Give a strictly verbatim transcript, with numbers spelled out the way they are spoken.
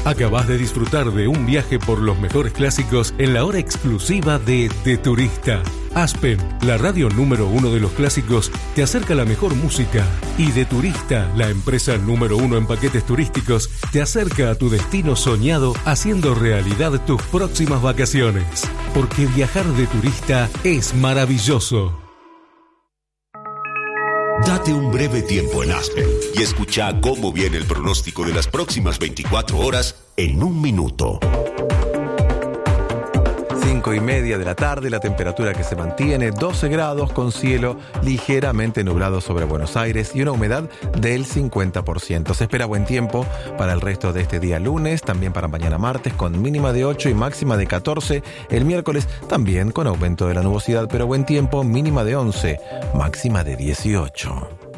Acabás de disfrutar de un viaje por los mejores clásicos en la hora exclusiva de De Turista. Aspen, la radio número uno de los clásicos, te acerca la mejor música. Y De Turista, la empresa número uno en paquetes turísticos, te acerca a tu destino soñado, haciendo realidad tus próximas vacaciones. Porque viajar de turista es maravilloso. Date un breve tiempo en Aspen y escucha cómo viene el pronóstico de las próximas veinticuatro horas en un minuto. Cinco y media de la tarde, la temperatura que se mantiene doce grados con cielo ligeramente nublado sobre Buenos Aires y una humedad del cincuenta por ciento. Se espera buen tiempo para el resto de este día lunes, también para mañana martes con mínima de ocho y máxima de catorce. El miércoles también con aumento de la nubosidad, pero buen tiempo, mínima de once, máxima de dieciocho.